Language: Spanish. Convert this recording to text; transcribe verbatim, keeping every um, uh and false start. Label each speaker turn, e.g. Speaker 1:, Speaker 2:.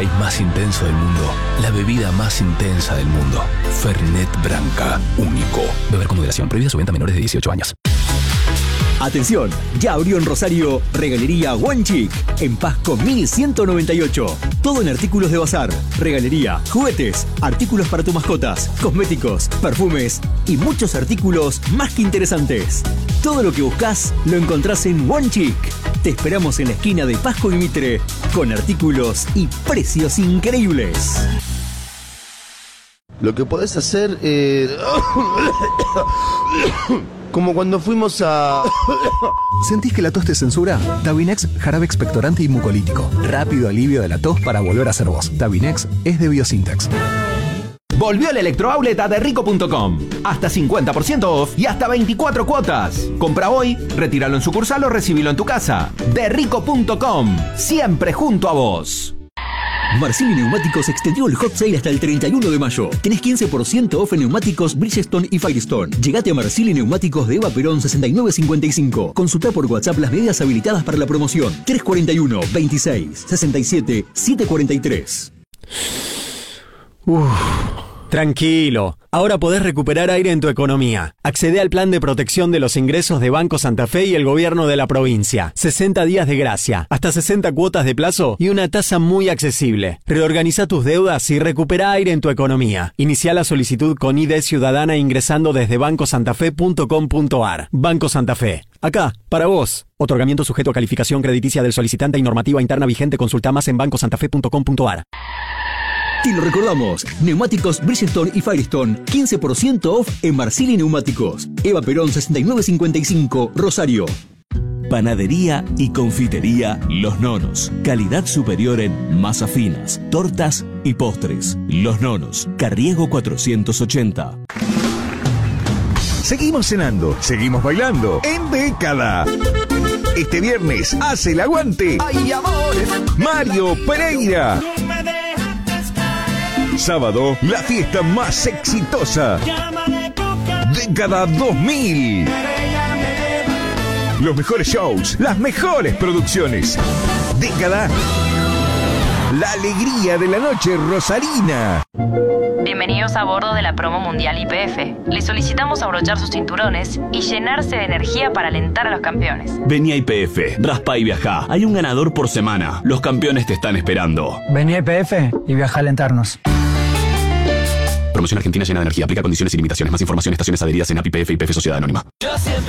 Speaker 1: país más intenso del mundo, la bebida más intensa del mundo. Fernet Branca, único. Beber con moderación. Prohibida su venta a menores de dieciocho años.
Speaker 2: Atención, ya abrió en Rosario Regalería One Chic, en Pasco mil ciento noventa y ocho. Todo en artículos de bazar, regalería, juguetes, artículos para tus mascotas, cosméticos, perfumes y muchos artículos más que interesantes. Todo lo que buscas lo encontrás en One Chic. Te esperamos en la esquina de Pasco y Mitre, con artículos y precios increíbles.
Speaker 3: Lo que podés hacer... Eh... Como cuando fuimos a...
Speaker 4: ¿Sentís que la tos te censura? Tabinex, jarabe expectorante y mucolítico. Rápido alivio de la tos para volver a ser vos. Tabinex es de Biosintex.
Speaker 5: Volvió el electrooutlet a derrico punto com. Hasta cincuenta por ciento off y hasta veinticuatro cuotas. Compra hoy, retíralo en sucursal o recibilo en tu casa. derrico punto com. Siempre junto a vos.
Speaker 2: Marcilli Neumáticos extendió el hot sale hasta el treinta y uno de mayo. Tenés quince por ciento off en neumáticos Bridgestone y Firestone. Llegate a Marcilli Neumáticos de Eva Perón sesenta y nueve cincuenta y cinco. Consulta por WhatsApp las medidas habilitadas para la promoción. tres cuarenta y uno, veintiséis, sesenta y siete, setecientos cuarenta y tres.
Speaker 6: Uf, tranquilo. Ahora podés recuperar aire en tu economía. Accede al plan de protección de los ingresos de Banco Santa Fe y el gobierno de la provincia. sesenta días de gracia, hasta sesenta cuotas de plazo y una tasa muy accesible. Reorganiza tus deudas y recupera aire en tu economía. Inicia la solicitud con I D Ciudadana ingresando desde banco santa fe punto com punto a r. Banco Santa Fe. Acá, para vos. Otorgamiento sujeto a calificación crediticia del solicitante y normativa interna vigente. Consulta más en banco santa fe punto com punto a r.
Speaker 2: Te lo recordamos, neumáticos Bridgestone y Firestone, quince por ciento off en Marcilli Neumáticos. Eva Perón sesenta y nueve cincuenta y cinco, Rosario.
Speaker 7: Panadería y confitería Los Nonos. Calidad superior en masas finas, tortas y postres. Los Nonos, Carriego cuatrocientos ochenta.
Speaker 8: Seguimos cenando, seguimos bailando en Década. Este viernes hace el aguante. ¡Ay, amores! Mario Pereira. Sábado, la fiesta más exitosa. Década dos mil. Los mejores shows, las mejores producciones. Década. La alegría de la noche rosarina.
Speaker 9: Bienvenidos a bordo de la promo mundial Y P F. Les solicitamos abrochar sus cinturones y llenarse de energía para alentar a los campeones.
Speaker 10: Vení a Y P F, raspa y viajá. Hay un ganador por semana. Los campeones te están esperando.
Speaker 11: Vení a Y P F y viaja a alentarnos.
Speaker 10: Promoción argentina llena de energía. Aplica condiciones y limitaciones. Más información, estaciones adheridas en A P I P F y P F Sociedad Anónima.
Speaker 12: Yo siempre